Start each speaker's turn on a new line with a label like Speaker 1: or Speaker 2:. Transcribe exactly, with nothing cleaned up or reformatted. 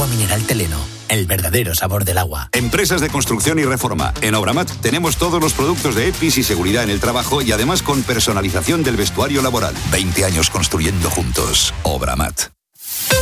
Speaker 1: Agua mineral Teleno, el verdadero sabor del agua.
Speaker 2: Empresas de construcción y reforma. En Obramat tenemos todos los productos de EPIs y seguridad en el trabajo y además con personalización del vestuario laboral. veinte años construyendo juntos. Obramat.